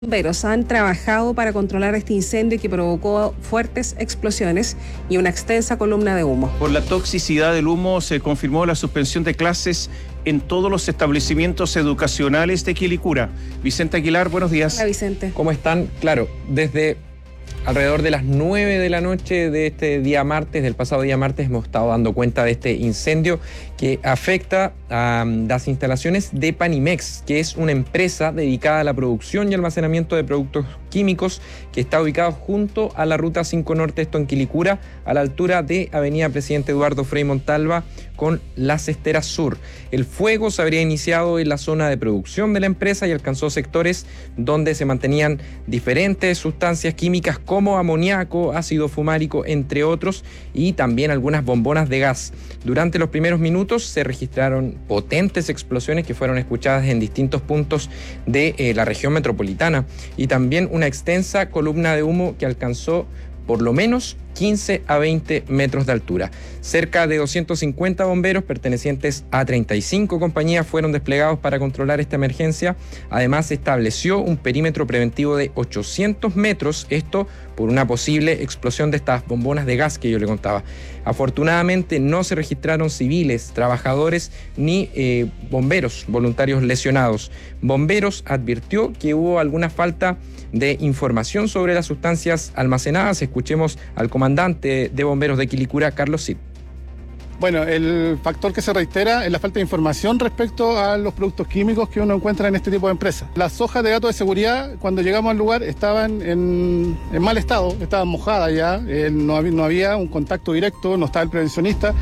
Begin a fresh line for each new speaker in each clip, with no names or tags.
Bomberos han trabajado para controlar este incendio que provocó fuertes explosiones y una extensa columna de humo.
Por la toxicidad del humo se confirmó la suspensión de clases en todos los establecimientos educacionales de Quilicura. Vicente Aguilar, buenos días.
Hola, Vicente.
¿Cómo están? Claro, desde alrededor de las 9 de la noche de este día martes, del pasado día martes, hemos estado dando cuenta de este incendio que afecta a las instalaciones de Panimex, que es una empresa dedicada a la producción y almacenamiento de productos químicos que está ubicado junto a la Ruta 5 Norte, esto en Quilicura, a la altura de Avenida Presidente Eduardo Frei Montalva con Las Esteras Sur. El fuego se habría iniciado en la zona de producción de la empresa y alcanzó sectores donde se mantenían diferentes sustancias químicas como amoníaco, ácido fumárico, entre otros, y también algunas bombonas de gas. Durante los primeros minutos se registraron potentes explosiones que fueron escuchadas en distintos puntos de la región metropolitana y también una extensa columna de humo que alcanzó por lo menos 15 a 20 metros de altura. Cerca de 250 bomberos pertenecientes a 35 compañías fueron desplegados para controlar esta emergencia. Además, se estableció un perímetro preventivo de 800 metros, esto por una posible explosión de estas bombonas de gas que yo le contaba. Afortunadamente, no se registraron civiles, trabajadores ni bomberos voluntarios lesionados. Bomberos advirtió que hubo alguna falta de información sobre las sustancias almacenadas. Escuchemos al comandante de bomberos de Quilicura, Carlos Cid.
Bueno, el factor que se reitera es la falta de información respecto a los productos químicos que uno encuentra en este tipo de empresas. Las hojas de datos de seguridad, cuando llegamos al lugar, estaban en mal estado, estaban mojadas ya, no había un contacto directo, no estaba el prevencionista.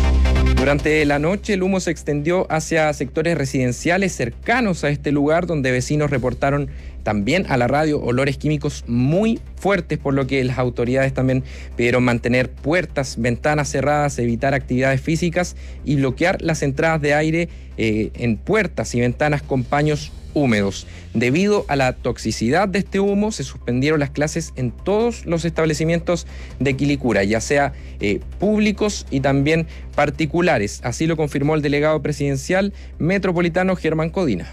Durante la noche el humo se extendió hacia sectores residenciales cercanos a este lugar, donde vecinos reportaron también a la radio olores químicos muy fuertes, por lo que las autoridades también pidieron mantener puertas, ventanas cerradas, evitar actividades físicas y bloquear las entradas de aire en puertas y ventanas con paños húmedos. Debido a la toxicidad de este humo, se suspendieron las clases en todos los establecimientos de Quilicura, ya sea públicos y también particulares. Así lo confirmó el delegado presidencial metropolitano Germán Codina.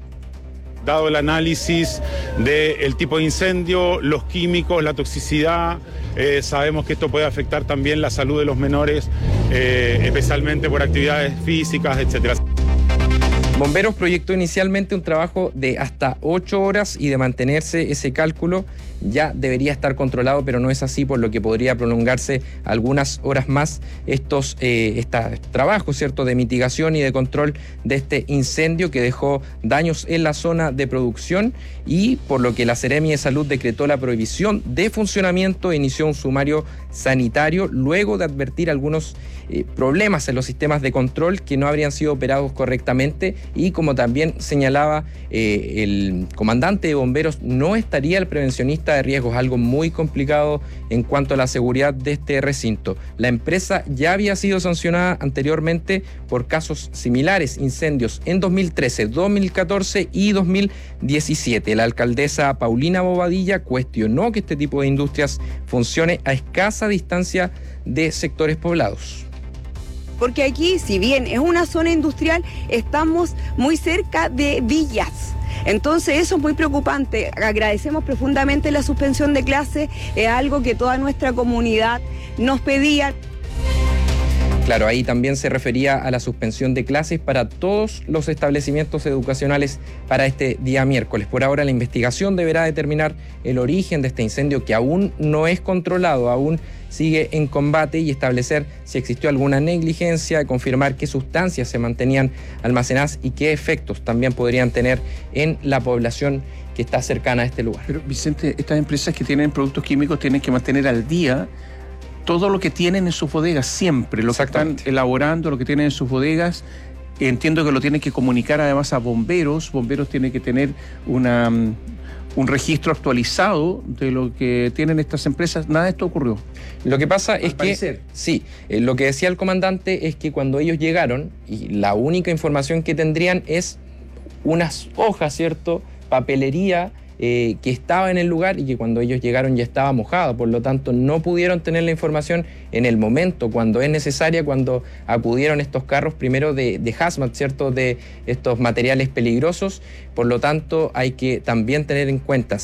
Dado el análisis del tipo de incendio, los químicos, la toxicidad, sabemos que esto puede afectar también la salud de los menores, especialmente por actividades físicas, etcétera.
Bomberos proyectó inicialmente un trabajo de hasta 8 horas y de mantenerse ese cálculo ya debería estar controlado, pero no es así, por lo que podría prolongarse algunas horas más estos trabajos, ¿cierto?, de mitigación y de control de este incendio que dejó daños en la zona de producción y por lo que la Seremi de Salud decretó la prohibición de funcionamiento e inició un sumario sanitario luego de advertir algunos problemas en los sistemas de control que no habrían sido operados correctamente y como también señalaba el comandante de bomberos, no estaría el prevencionista de riesgos, algo muy complicado en cuanto a la seguridad de este recinto. La empresa ya había sido sancionada anteriormente por casos similares, incendios en 2013, 2014 y 2017. La alcaldesa Paulina Bobadilla cuestionó que este tipo de industrias funcione a escasa distancia de sectores poblados.
Porque aquí, si bien es una zona industrial, estamos muy cerca de villas. Entonces eso es muy preocupante. Agradecemos profundamente la suspensión de clases, es algo que toda nuestra comunidad nos pedía.
Claro, ahí también se refería a la suspensión de clases para todos los establecimientos educacionales para este día miércoles. Por ahora la investigación deberá determinar el origen de este incendio que aún no es controlado, aún sigue en combate y establecer si existió alguna negligencia, confirmar qué sustancias se mantenían almacenadas y qué efectos también podrían tener en la población que está cercana a este lugar.
Pero Vicente, estas empresas que tienen productos químicos tienen que mantener al día todo lo que tienen en sus bodegas, siempre, lo que están elaborando, lo que tienen en sus bodegas. Entiendo que lo tienen que comunicar además a bomberos. Bomberos tienen que tener un registro actualizado de lo que tienen estas empresas. Nada de esto ocurrió.
Lo que pasa es que, sí, lo que decía el comandante es que cuando ellos llegaron, y la única información que tendrían es unas hojas, ¿cierto?, papelería que estaba en el lugar y que cuando ellos llegaron ya estaba mojado, por lo tanto no pudieron tener la información en el momento, cuando es necesaria, cuando acudieron estos carros primero de hazmat, ¿cierto?, de estos materiales peligrosos. Por lo tanto hay que también tener en cuenta,